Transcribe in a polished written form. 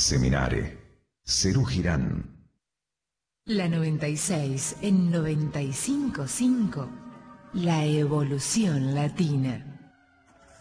Seminare, Serú Girán. La 96 en 95.5, la evolución latina.